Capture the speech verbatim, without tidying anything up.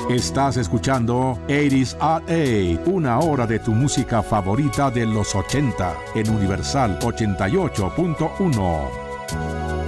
Estás escuchando ochenta at eight, una hora de tu música favorita de los ochenta en Universal ochenta y ocho punto uno.